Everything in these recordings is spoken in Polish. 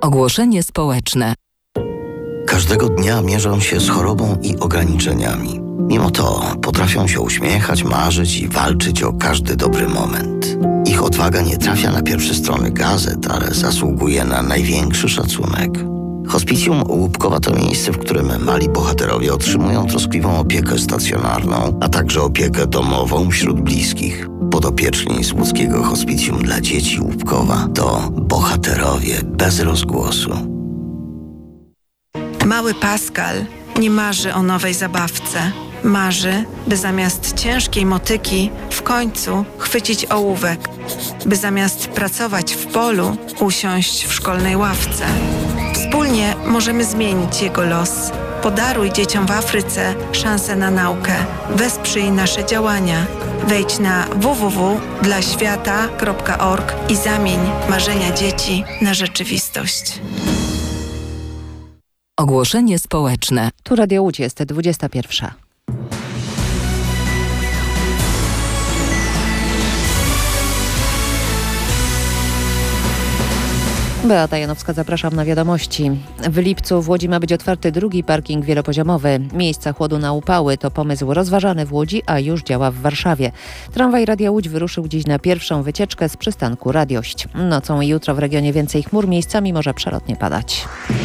Ogłoszenie społeczne. Każdego dnia mierzą się z chorobą i ograniczeniami. Mimo to potrafią się uśmiechać, marzyć i walczyć o każdy dobry moment. Ich odwaga nie trafia na pierwsze strony gazet, ale zasługuje na największy szacunek. Hospicjum Łupkowa to miejsce, w którym mali bohaterowie otrzymują troskliwą opiekę stacjonarną, a także opiekę domową wśród bliskich. Podopieczni z łódzkiego Hospicjum dla dzieci Łupkowa to bohaterowie bez rozgłosu. Mały Pascal nie marzy o nowej zabawce. Marzy, by zamiast ciężkiej motyki w końcu chwycić ołówek, by zamiast pracować w polu usiąść w szkolnej ławce. Wspólnie możemy zmienić jego los. Podaruj dzieciom w Afryce szansę na naukę. Wesprzyj nasze działania. Wejdź na www.dlaświata.org i zamień marzenia dzieci na rzeczywistość. Ogłoszenie społeczne. Tu Radio Łódź, jest 21. Beata Janowska, zapraszam na wiadomości. W lipcu w Łodzi ma być otwarty drugi parking wielopoziomowy. Miejsca chłodu na upały to pomysł rozważany w Łodzi, a już działa w Warszawie. Tramwaj Radia Łódź wyruszył dziś na pierwszą wycieczkę z przystanku Radiość. Nocą i jutro w regionie więcej chmur, miejscami może przelotnie padać.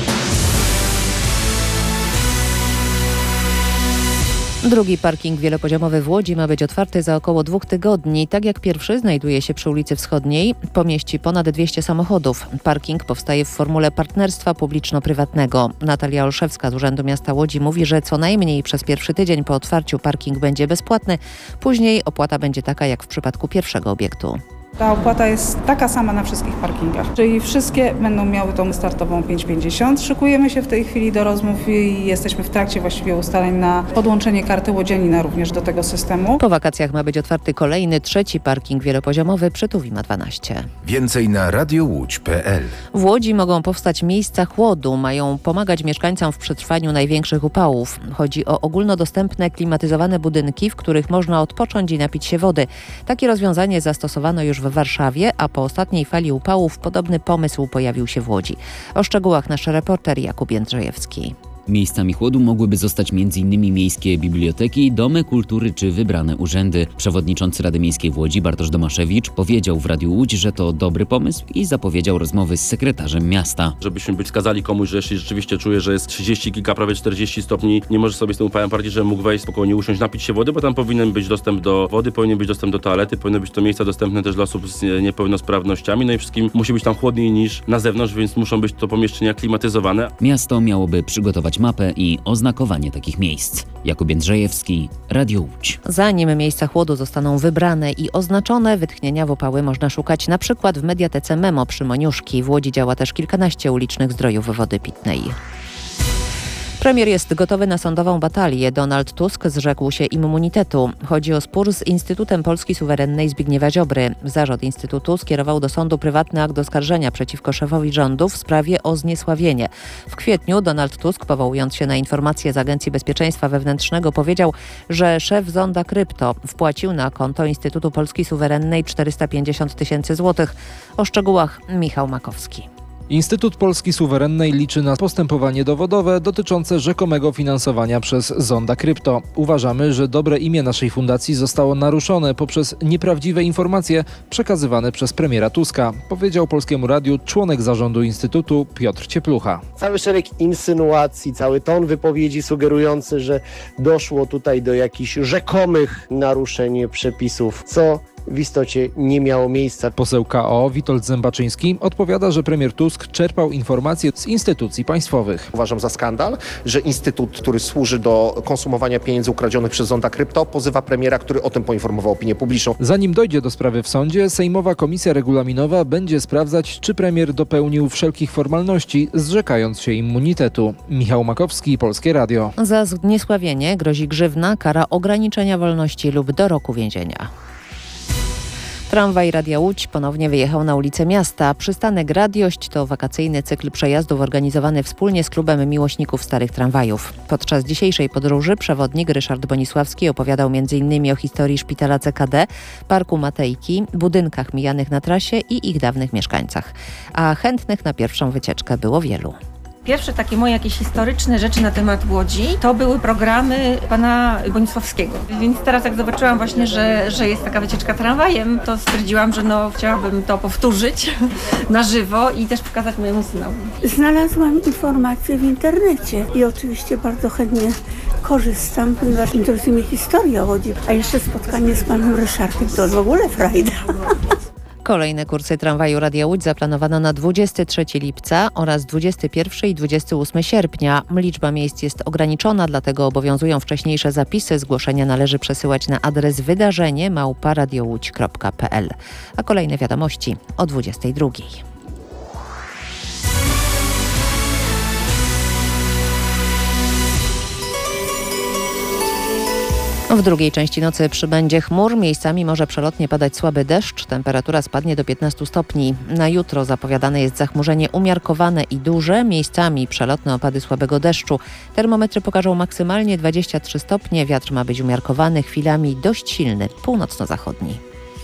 Drugi parking wielopoziomowy w Łodzi ma być otwarty za około 2 tygodni. Tak jak pierwszy znajduje się przy ulicy Wschodniej, pomieści ponad 200 samochodów. Parking powstaje w formule partnerstwa publiczno-prywatnego. Natalia Olszewska z Urzędu Miasta Łodzi mówi, że co najmniej przez pierwszy tydzień po otwarciu parking będzie bezpłatny. Później opłata będzie taka jak w przypadku pierwszego obiektu. Ta opłata jest taka sama na wszystkich parkingach, czyli wszystkie będą miały tą startową 5,50. Szykujemy się w tej chwili do rozmów i jesteśmy w trakcie właściwie ustaleń na podłączenie karty łodzianina również do tego systemu. Po wakacjach ma być otwarty kolejny, trzeci parking wielopoziomowy przy Tuwima 12. Więcej na radiołódź.pl. W Łodzi mogą powstać miejsca chłodu, mają pomagać mieszkańcom w przetrwaniu największych upałów. Chodzi o ogólnodostępne, klimatyzowane budynki, w których można odpocząć i napić się wody. Takie rozwiązanie zastosowano już w Warszawie, a po ostatniej fali upałów podobny pomysł pojawił się w Łodzi. O szczegółach nasz reporter Jakub Jędrzejewski. Miejscami chłodu mogłyby zostać m.in. miejskie biblioteki, domy kultury czy wybrane urzędy. Przewodniczący Rady Miejskiej w Łodzi Bartosz Domaszewicz powiedział w Radiu Łódź, że to dobry pomysł i zapowiedział rozmowy z sekretarzem miasta. Żebyśmy wskazali komuś, że jeśli rzeczywiście czuje, że jest 30 kilka, prawie 40 stopni, nie może sobie z tym upałem poradzić, że mógł wejść spokojnie, usiąść, napić się wody, bo tam powinien być dostęp do wody, powinien być dostęp do toalety, powinny być to miejsca dostępne też dla osób z niepełnosprawnościami, no i wszystkim musi być tam chłodniej niż na zewnątrz, więc muszą być to pomieszczenia klimatyzowane. Miasto miałoby przygotować mapę i oznakowanie takich miejsc. Jakub Jędrzejewski, Radio Łódź. Zanim miejsca chłodu zostaną wybrane i oznaczone, wytchnienia w upały można szukać na przykład w mediatece Memo przy Moniuszki. W Łodzi działa też kilkanaście ulicznych zdrojów wody pitnej. Premier jest gotowy na sądową batalię. Donald Tusk zrzekł się immunitetu. Chodzi o spór z Instytutem Polski Suwerennej Zbigniewa Ziobry. Zarząd Instytutu skierował do sądu prywatny akt oskarżenia przeciwko szefowi rządu w sprawie o zniesławienie. W kwietniu Donald Tusk, powołując się na informacje z Agencji Bezpieczeństwa Wewnętrznego, powiedział, że szef Zonda Krypto wpłacił na konto Instytutu Polski Suwerennej 450 000 złotych. O szczegółach Michał Makowski. Instytut Polski Suwerennej liczy na postępowanie dowodowe dotyczące rzekomego finansowania przez Zonda Krypto. Uważamy, że dobre imię naszej fundacji zostało naruszone poprzez nieprawdziwe informacje przekazywane przez premiera Tuska, powiedział Polskiemu Radiu członek zarządu Instytutu Piotr Cieplucha. Cały szereg insynuacji, cały ton wypowiedzi sugerujący, że doszło tutaj do jakichś rzekomych naruszeń przepisów, co w istocie nie miało miejsca. Poseł KO Witold Zębaczyński odpowiada, że premier Tusk czerpał informacje z instytucji państwowych. Uważam za skandal, że instytut, który służy do konsumowania pieniędzy ukradzionych przez Zonda Krypto, pozywa premiera, który o tym poinformował opinię publiczną. Zanim dojdzie do sprawy w sądzie, Sejmowa Komisja Regulaminowa będzie sprawdzać, czy premier dopełnił wszelkich formalności, zrzekając się immunitetu. Michał Makowski, Polskie Radio. Za zniesławienie grozi grzywna, kara ograniczenia wolności lub do roku więzienia. Tramwaj Radia Łódź ponownie wyjechał na ulicę miasta. Przystanek Radiość to wakacyjny cykl przejazdów organizowany wspólnie z klubem miłośników starych tramwajów. Podczas dzisiejszej podróży przewodnik Ryszard Bonisławski opowiadał m.in. o historii szpitala CKD, parku Matejki, budynkach mijanych na trasie i ich dawnych mieszkańcach. A chętnych na pierwszą wycieczkę było wielu. Pierwsze takie moje jakieś historyczne rzeczy na temat Łodzi to były programy pana Bonisławskiego. Więc teraz jak zobaczyłam właśnie, że jest taka wycieczka tramwajem, to stwierdziłam, że chciałabym to powtórzyć na żywo i też pokazać mojemu synowi. Znalazłam informacje w internecie i oczywiście bardzo chętnie korzystam, ponieważ interesuje mnie historia Łodzi, a jeszcze spotkanie z panem Ryszardem to w ogóle frajda. Kolejne kursy tramwaju Radia Łódź zaplanowano na 23 lipca oraz 21 i 28 sierpnia. Liczba miejsc jest ograniczona, dlatego obowiązują wcześniejsze zapisy. Zgłoszenia należy przesyłać na adres wydarzenie@radiołódź.pl. A kolejne wiadomości o 22. W drugiej części nocy przybędzie chmur, miejscami może przelotnie padać słaby deszcz, temperatura spadnie do 15 stopni. Na jutro zapowiadane jest zachmurzenie umiarkowane i duże, miejscami przelotne opady słabego deszczu. Termometry pokażą maksymalnie 23 stopnie, wiatr ma być umiarkowany, chwilami dość silny, północno-zachodni.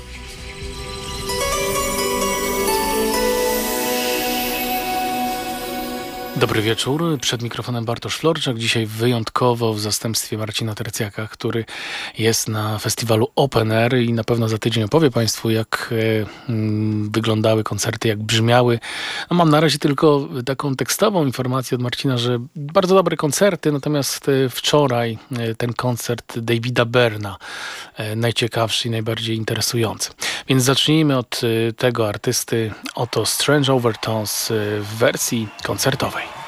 Dobry wieczór. Przed mikrofonem Bartosz Florczak. Dzisiaj wyjątkowo w zastępstwie Marcina Tercjaka, który jest na festiwalu Open Air i na pewno za tydzień opowie Państwu, jak wyglądały koncerty, jak brzmiały. No, mam na razie tylko taką tekstową informację od Marcina, że bardzo dobre koncerty, natomiast wczoraj ten koncert Davida Byrna najciekawszy i najbardziej interesujący. Więc zacznijmy od tego artysty, oto Strange Overtones w wersji koncertowej.